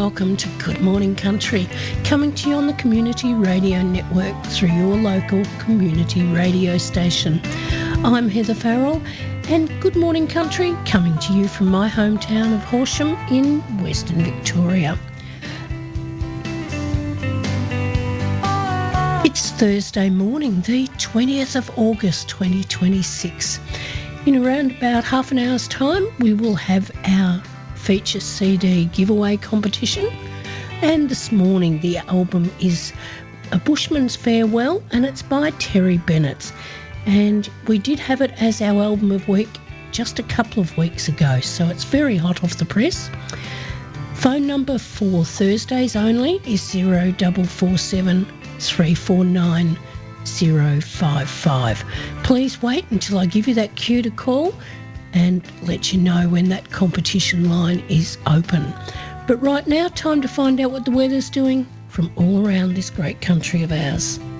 welcome to Good Morning Country, coming to you on the Community Radio Network through your local community radio station. I'm Heather Farrell, and Good Morning Country coming to you from my hometown of Horsham in Western Victoria. It's Thursday morning, the 20th of August 2026. In around about half an hour's time, we will have our feature CD giveaway competition. And this morning, the album is A Bushman's Farewell, and it's by Terry Bennett. And we did have it as our album of week just a couple of weeks ago, so it's very hot off the press. Phone number for Thursdays only is 0447 349 055. Please wait until I give you that cue to call and let you know when that competition line is open. But right now, time to find out what the weather's doing from all around this great country of ours.